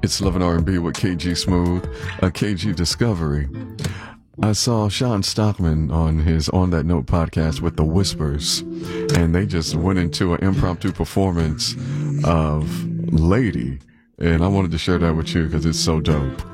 It's Love and R&B with KG Smooth, a KG Discovery. I saw Sean Stockman on his On That Note podcast with The Whispers, and they just went into an impromptu performance of Lady, and I wanted to share that with you because it's so dope.